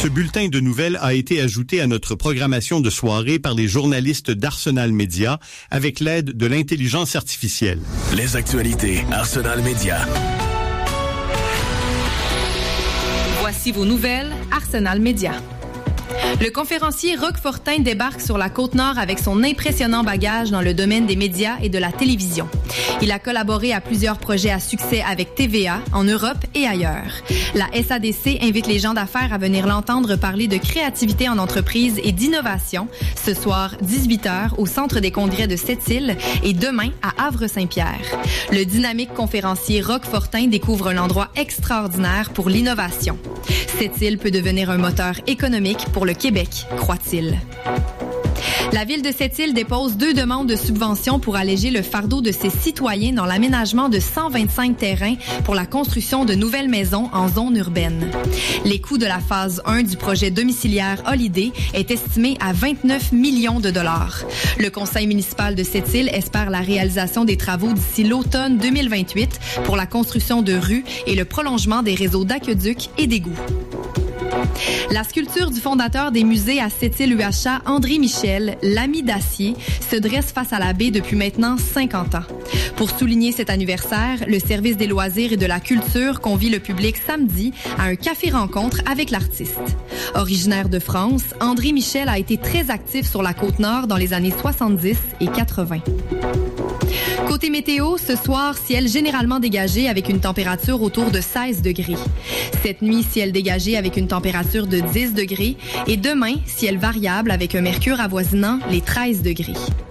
Ce bulletin de nouvelles a été ajouté à notre programmation de soirée par les journalistes d'Arsenal Media avec l'aide de l'intelligence artificielle. Les actualités Arsenal Media. Voici vos nouvelles Arsenal Media. Le conférencier Roch Fortin débarque sur la Côte-Nord avec son impressionnant bagage dans le domaine des médias et de la télévision. Il a collaboré à plusieurs projets à succès avec TVA, en Europe et ailleurs. La SADC invite les gens d'affaires à venir l'entendre parler de créativité en entreprise et d'innovation ce soir, 18h, au Centre des congrès de Sept-Îles et demain à Havre-Saint-Pierre. Le dynamique conférencier Roch Fortin découvre un endroit extraordinaire pour l'innovation. Sept-Îles peut devenir un moteur économique pour le Québec, croit-il. La Ville de Sept-Îles dépose 2 demandes de subventions pour alléger le fardeau de ses citoyens dans l'aménagement de 125 terrains pour la construction de nouvelles maisons en zone urbaine. Les coûts de la phase 1 du projet domiciliaire Holiday est estimé à 29 millions de dollars. Le conseil municipal de Sept-Îles espère la réalisation des travaux d'ici l'automne 2028 pour la construction de rues et le prolongement des réseaux d'aqueducs et d'égouts. La sculpture du fondateur des musées à Sept-Îles-UHA, André Michel, l'ami d'acier, se dresse face à la baie depuis maintenant 50 ans. Pour souligner cet anniversaire, le service des loisirs et de la culture convie le public samedi à un café-rencontre avec l'artiste. Originaire de France, André Michel a été très actif sur la Côte-Nord dans les années 70 et 80. Côté météo, ce soir, ciel généralement dégagé avec une température autour de 16 degrés. Cette nuit, ciel dégagé avec une température de 10 degrés. Et demain, ciel variable avec un mercure avoisinant les 13 degrés.